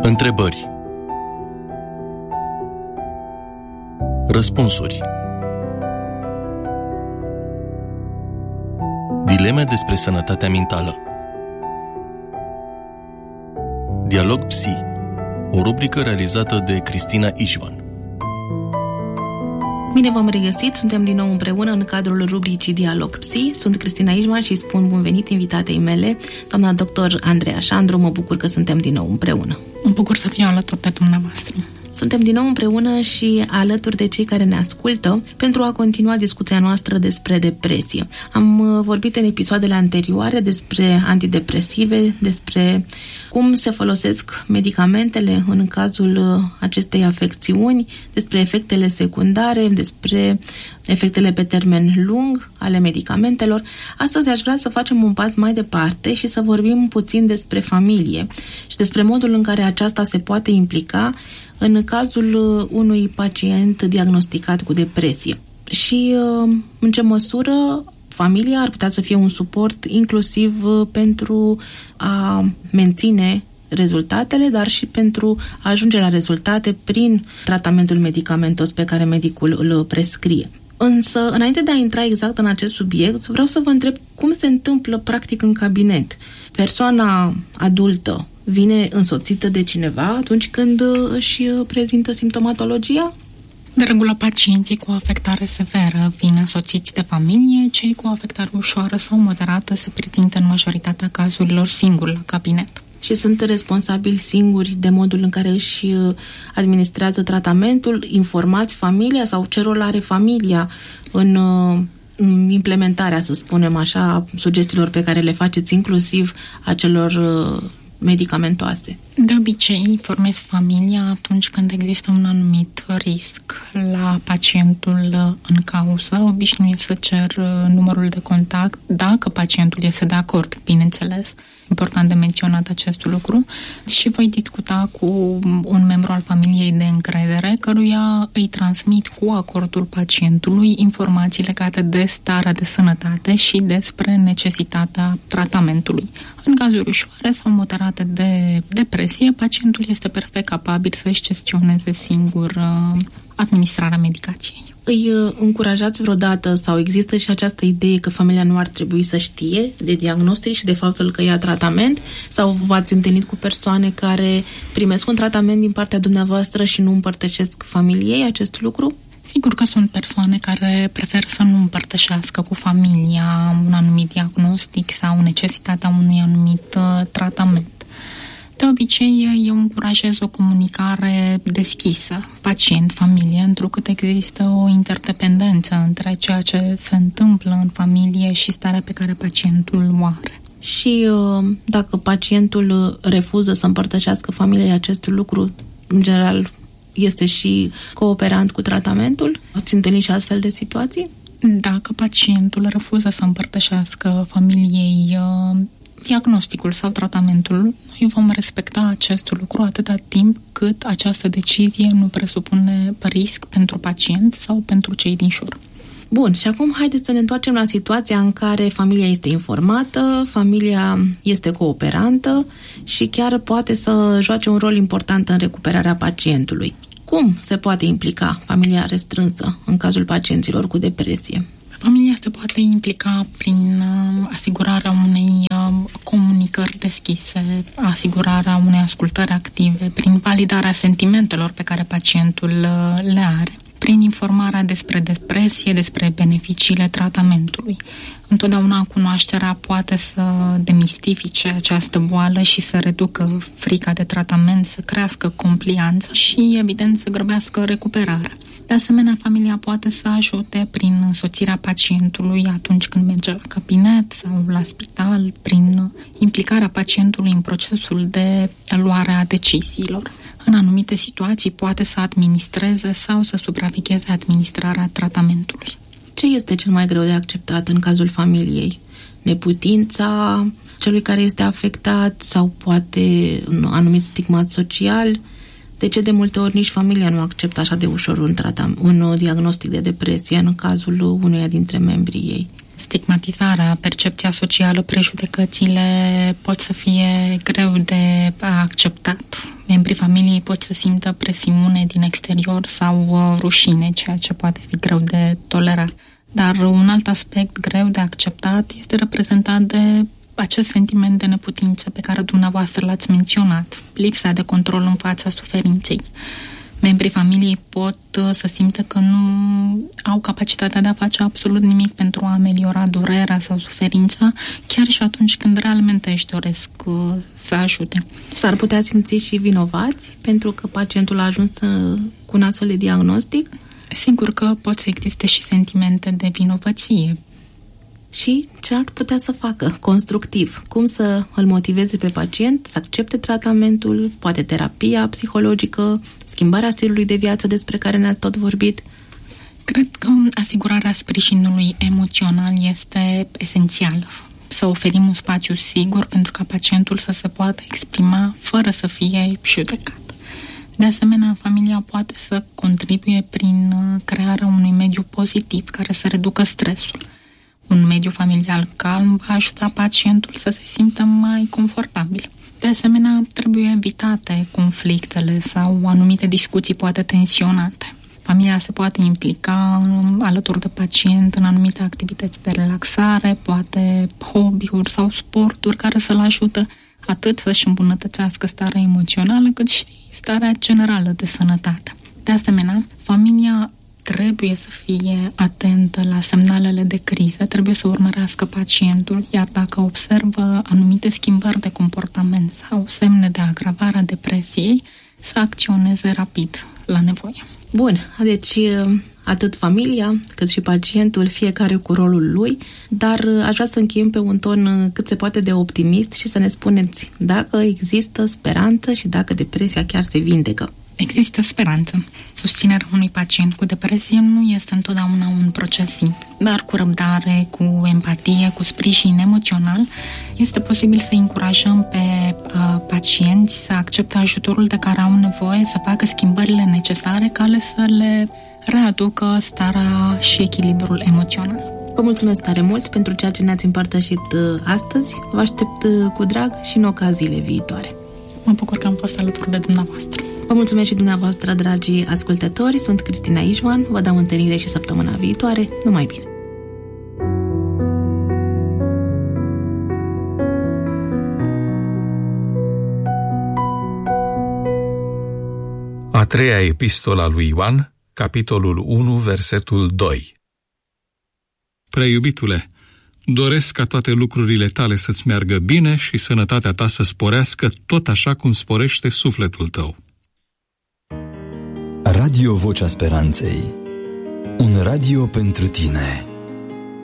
Întrebări. Răspunsuri. Dileme despre sănătatea mentală. Dialog Psi, o rubrică realizată de Cristina Ișvan. Bine v-am regăsit, suntem din nou împreună în cadrul rubricii Dialog Psi. Sunt Cristina Ișvan și spun bun venit invitatei mele, doamna doctor Andreea Șandru. Mă bucur că suntem din nou împreună. Mă bucur să fiu alături de dumneavoastră. Suntem din nou împreună și alături de cei care ne ascultă pentru a continua discuția noastră despre depresie. Am vorbit în episoadele anterioare despre antidepresive, despre cum se folosesc medicamentele în cazul acestei afecțiuni, despre efectele secundare, despre efectele pe termen lung ale medicamentelor. Astăzi aș vrea să facem un pas mai departe și să vorbim puțin despre familie și despre modul în care aceasta se poate implica în cazul unui pacient diagnosticat cu depresie. Și în ce măsură familia ar putea să fie un suport inclusiv pentru a menține rezultatele, dar și pentru a ajunge la rezultate prin tratamentul medicamentos pe care medicul îl prescrie. Însă, înainte de a intra exact în acest subiect, vreau să vă întreb cum se întâmplă practic în cabinet. Persoana adultă vine însoțită de cineva atunci când își prezintă simptomatologia? De regulă, pacienții cu afectare severă vin însoțiți de familie, cei cu afectare ușoară sau moderată se prezintă în majoritatea cazurilor singuri la cabinet. Și sunt responsabili singuri de modul în care își administrează tratamentul, informați familia sau ce rol are familia în implementarea, să spunem așa, sugestiilor pe care le faceți, inclusiv acelor medicamentoase? De obicei, informez familia atunci când există un anumit risc la pacientul în cauză. Obișnuiesc să cer numărul de contact, dacă pacientul este de acord, bineînțeles. Important de menționat acest lucru. Și voi discuta cu un membru al familiei de încredere, căruia îi transmit cu acordul pacientului informații legate de starea de sănătate și despre necesitatea tratamentului. În cazuri ușoare sau moderate de depresie, pacientul este perfect capabil să-și gestioneze singur administrarea medicației. Îi încurajați vreodată sau există și această idee că familia nu ar trebui să știe de diagnostic și de faptul că ia tratament? Sau v-ați întâlnit cu persoane care primesc un tratament din partea dumneavoastră și nu împărtășesc familiei acest lucru? Sigur că sunt persoane care preferă să nu împărtășească cu familia un anumit diagnostic sau necesitatea unui anumit tratament. De obicei, eu încurajez o comunicare deschisă, pacient-familie, întrucât există o interdependență între ceea ce se întâmplă în familie și starea pe care pacientul o are. Și dacă pacientul refuză să împărtășească familiei acest lucru, în general este și cooperant cu tratamentul? Ați întâlnit și astfel de situații? Dacă pacientul refuză să împărtășească familiei diagnosticul sau tratamentul, noi vom respecta acest lucru atâta timp cât această decizie nu presupune risc pentru pacient sau pentru cei din jur. Bun, și acum haideți să ne întoarcem la situația în care familia este informată, familia este cooperantă și chiar poate să joace un rol important în recuperarea pacientului. Cum se poate implica familia restrânsă în cazul pacienților cu depresie? Familia se poate implica prin asigurarea unei comunicări deschise, asigurarea unei ascultări active, prin validarea sentimentelor pe care pacientul le are, prin informarea despre depresie, despre beneficiile tratamentului. Întotdeauna cunoașterea poate să demistifice această boală și să reducă frica de tratament, să crească complianța și, evident, să grăbească recuperarea. De asemenea, familia poate să ajute prin însoțirea pacientului atunci când merge la cabinet sau la spital, prin implicarea pacientului în procesul de luare a deciziilor. În anumite situații poate să administreze sau să supravegheze administrarea tratamentului. Ce este cel mai greu de acceptat în cazul familiei? Neputința celui care este afectat sau poate un anumit stigmat social? De ce de multe ori nici familia nu acceptă așa de ușor un diagnostic de depresie în cazul unuia dintre membrii ei? Stigmatizarea, percepția socială, prejudecățile pot să fie greu de acceptat. Membrii familiei pot să simtă presiune din exterior sau rușine, ceea ce poate fi greu de tolerat. Dar un alt aspect greu de acceptat este reprezentat de acest sentiment de neputință pe care dumneavoastră l-ați menționat, lipsa de control în fața suferinței. Membrii familiei pot să simtă că nu au capacitatea de a face absolut nimic pentru a ameliora durerea sau suferința, chiar și atunci când realmente își doresc să ajute. S-ar putea simți și vinovați pentru că pacientul a ajuns cu un astfel de diagnostic? Sigur că pot să existe și sentimente de vinovăție. Și ce ar putea să facă constructiv? Cum să îl motiveze pe pacient să accepte tratamentul, poate terapia psihologică, schimbarea stilului de viață despre care ne-ați tot vorbit? Cred că asigurarea sprijinului emoțional este esențială. Să oferim un spațiu sigur pentru ca pacientul să se poată exprima fără să fie judecat. De asemenea, familia poate să contribuie prin crearea unui mediu pozitiv care să reducă stresul. Un mediu familial calm va ajuta pacientul să se simtă mai confortabil. De asemenea, trebuie evitate conflictele sau anumite discuții poate tensionate. Familia se poate implica alături de pacient în anumite activități de relaxare, poate hobby-uri sau sporturi care să-l ajută atât să-și îmbunătățească starea emoțională, cât și starea generală de sănătate. De asemenea, familia trebuie să fie atentă la semnalele de criză, trebuie să urmărească pacientul, iar dacă observă anumite schimbări de comportament sau semne de agravare a depresiei, să acționeze rapid la nevoie. Bun, deci atât familia cât și pacientul, fiecare cu rolul lui, dar aș vrea să încheiem pe un ton cât se poate de optimist și să ne spuneți dacă există speranță și dacă depresia chiar se vindecă. Există speranță. Susținerea unui pacient cu depresie nu este întotdeauna un proces simplu, dar cu răbdare, cu empatie, cu sprijin emoțional, este posibil să încurajăm pe pacienți să accepte ajutorul de care au nevoie, să facă schimbările necesare care să le readucă starea și echilibrul emoțional. Vă mulțumesc tare mult pentru ceea ce ne-ați împărtășit astăzi. Vă aștept cu drag și în ocaziile viitoare. Mă bucur că am fost alături de dumneavoastră. Vă mulțumesc și dumneavoastră, dragi ascultători. Sunt Cristina Ișvan. Vă dau întâlnire și săptămâna viitoare. Numai bine! A treia epistola lui Ioan, capitolul 1, versetul 2. Prea iubitule, doresc ca toate lucrurile tale să-ți meargă bine și sănătatea ta să sporească tot așa cum sporește sufletul tău. Radio Vocea Speranței. Un radio pentru tine.